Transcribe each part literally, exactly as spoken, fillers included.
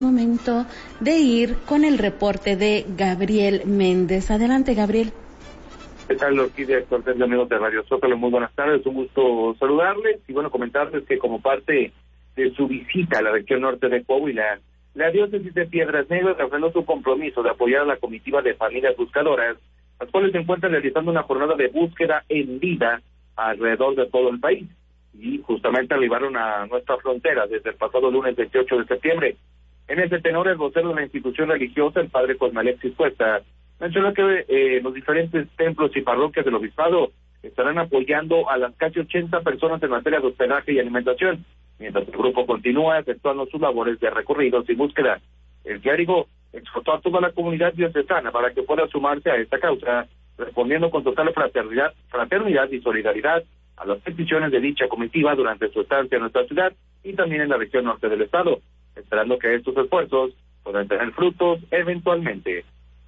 Momento de ir con el reporte de Gabriel Méndez. Adelante, Gabriel. ¿Qué tal, Orquídea Cortés, de amigos de Radio Zócalo? Muy buenas tardes, un gusto saludarles y bueno, comentarles que como parte de su visita a la región norte de Coahuila, la diócesis de Piedras Negras refrendó su compromiso de apoyar a la comitiva de familias buscadoras, las cuales se encuentran realizando una jornada de búsqueda en vida alrededor de todo el país. Y justamente arribaron a nuestra frontera desde el pasado lunes veintiocho de septiembre. En ese tenor, el vocero de la institución religiosa, el padre Cosme Alexis Cuesta, mencionó que eh, los diferentes templos y parroquias del obispado estarán apoyando a las casi ochenta personas en materia de hospedaje y alimentación, mientras el grupo continúa efectuando sus labores de recorridos y búsqueda. El clérigo exhortó a toda la comunidad diocesana para que pueda sumarse a esta causa, respondiendo con total fraternidad, fraternidad y solidaridad a las peticiones de dicha comitiva durante su estancia en nuestra ciudad y también en la región norte del estado, esperando que estos esfuerzos puedan tener frutos eventualmente.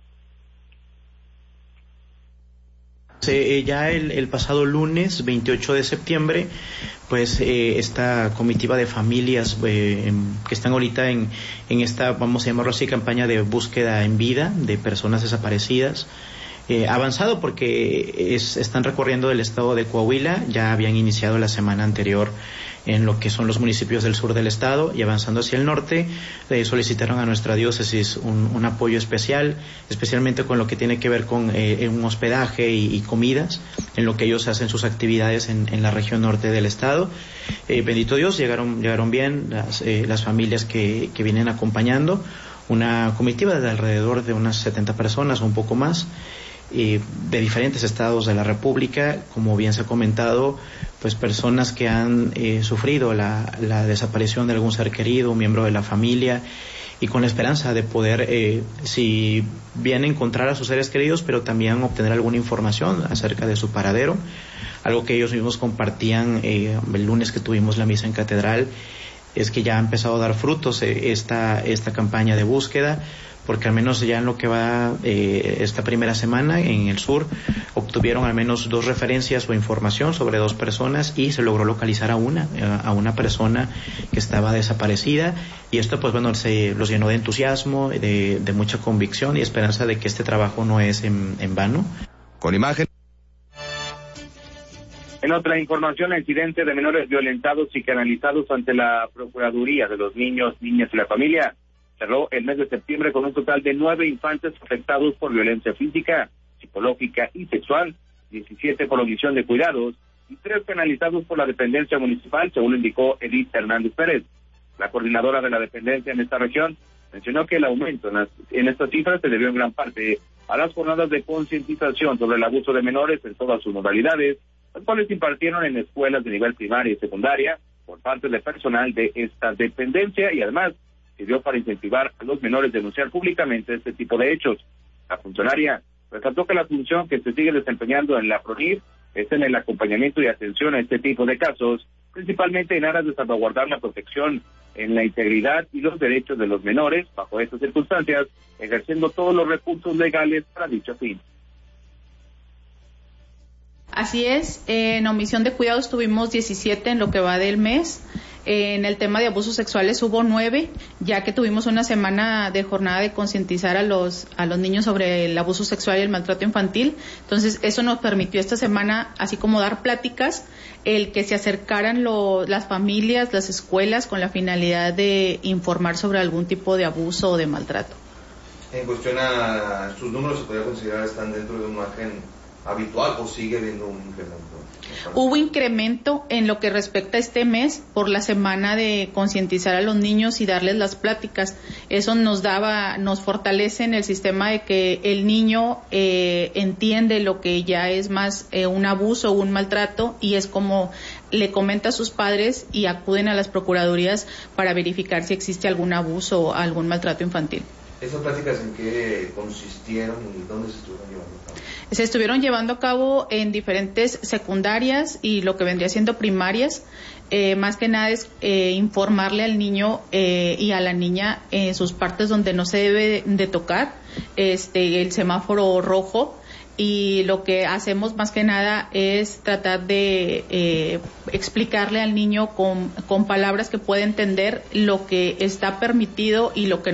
Sí, ya el, el pasado lunes veintiocho de septiembre, pues eh, esta comitiva de familias eh, que están ahorita en, en esta, vamos a llamarlo así, campaña de búsqueda en vida de personas desaparecidas, Eh, avanzado porque es, están recorriendo el estado de Coahuila, ya habían iniciado la semana anterior en lo que son los municipios del sur del estado y avanzando hacia el norte, eh, solicitaron a nuestra diócesis un, un apoyo especial, especialmente con lo que tiene que ver con eh, un hospedaje y, y comidas, en lo que ellos hacen sus actividades en, en la región norte del estado. Eh, bendito Dios, llegaron, llegaron bien las, eh, las familias que, que vienen acompañando, una comitiva de alrededor de unas setenta personas o un poco más, Eh, de diferentes estados de la República, como bien se ha comentado, pues personas que han eh, sufrido la, la desaparición de algún ser querido, un miembro de la familia, y con la esperanza de poder, eh, si bien encontrar a sus seres queridos, pero también obtener alguna información acerca de su paradero, algo que ellos mismos compartían eh, el lunes que tuvimos la misa en catedral, es que ya ha empezado a dar frutos eh, esta, esta campaña de búsqueda, porque al menos ya en lo que va eh, esta primera semana en el sur obtuvieron al menos dos referencias o información sobre dos personas y se logró localizar a una, a una persona que estaba desaparecida, y esto pues bueno se los llenó de entusiasmo, de, de mucha convicción y esperanza de que este trabajo no es en, en vano. Con imagen. En otra información, el incidente de menores violentados y canalizados ante la Procuraduría de los Niños, Niñas y la Familia cerró el mes de septiembre con un total de nueve infantes afectados por violencia física, psicológica y sexual, diecisiete por omisión de cuidados y tres penalizados por la dependencia municipal, según lo indicó Edith Hernández Pérez. La coordinadora de la dependencia en esta región mencionó que el aumento en, las, en estas cifras se debió en gran parte a las jornadas de concientización sobre el abuso de menores en todas sus modalidades, las cuales se impartieron en escuelas de nivel primaria y secundaria por parte del personal de esta dependencia, y además sirvió para incentivar a los menores a denunciar públicamente este tipo de hechos. La funcionaria resaltó que la función que se sigue desempeñando en la PRONIF es en el acompañamiento y atención a este tipo de casos, principalmente en aras de salvaguardar la protección en la integridad y los derechos de los menores, bajo estas circunstancias, ejerciendo todos los recursos legales para dicho fin. Así es, en omisión de cuidados tuvimos diecisiete en lo que va del mes. En el tema de abusos sexuales hubo nueve, ya que tuvimos una semana de jornada de concientizar a los a los niños sobre el abuso sexual y el maltrato infantil. Entonces, eso nos permitió esta semana, así como dar pláticas, el que se acercaran lo, las familias, las escuelas, con la finalidad de informar sobre algún tipo de abuso o de maltrato. En cuestión a sus números, ¿se podría considerar están dentro de un margen habitual o sigue habiendo un incremento? Hubo incremento en lo que respecta a este mes por la semana de concientizar a los niños y darles las pláticas. Eso nos daba, nos fortalece en el sistema de que el niño eh, entiende lo que ya es más eh, un abuso o un maltrato, y es como le comenta a sus padres y acuden a las procuradurías para verificar si existe algún abuso o algún maltrato infantil. ¿Esas pláticas en qué consistieron y dónde se estuvieron llevando a cabo? Se estuvieron llevando a cabo en diferentes secundarias y lo que vendría siendo primarias. Eh, más que nada es eh, informarle al niño eh, y a la niña eh, sus partes donde no se debe de tocar, este, el semáforo rojo, y lo que hacemos más que nada es tratar de eh, explicarle al niño con, con palabras que pueda entender lo que está permitido y lo que